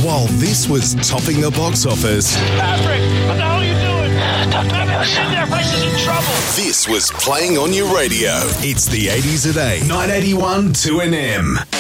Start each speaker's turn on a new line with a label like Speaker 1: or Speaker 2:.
Speaker 1: While this was topping the box office,
Speaker 2: Patrick, what the hell are you doing? Their place is in trouble.
Speaker 1: This was playing on your radio. It's the 80s at 8, 981 2NM.